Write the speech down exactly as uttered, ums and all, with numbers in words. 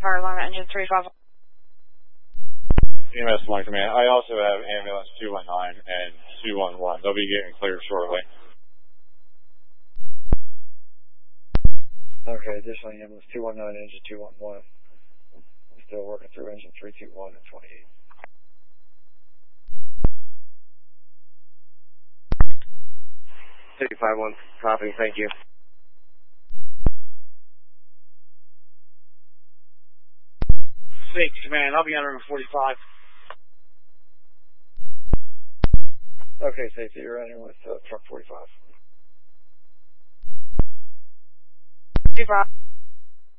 fire alarm at engine three five one. E M S one Command. I also have ambulance two one nine and two one one. They'll be getting cleared shortly. Okay, additionally, ambulance two one nine, engine two one one. Still working through engine three two one and twenty-eight. City five one, copy, thank you. Safety Command, I'll be on room forty-five. Okay, safety, you're entering with uh, truck forty-five. Two five.